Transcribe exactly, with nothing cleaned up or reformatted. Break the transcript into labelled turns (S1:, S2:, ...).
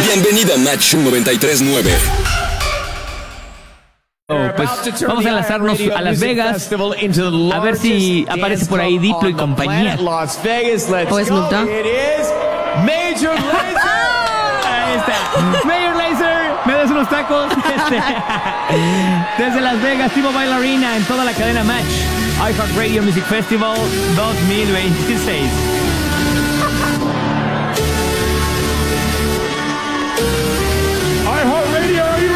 S1: Bienvenida a Match noventa y tres nueve.
S2: Oh, pues vamos a enlazarnos a Las Vegas a ver si aparece por ahí Diplo y compañía.
S3: O
S4: Snoop Dogg.
S3: Major Lazer.
S2: Ahí está. Major Lazer, me des unos tacos. Este, desde Las Vegas, Timo Bailarina en toda la cadena Match. iHeartRadio Music Festival dos mil veintiséis.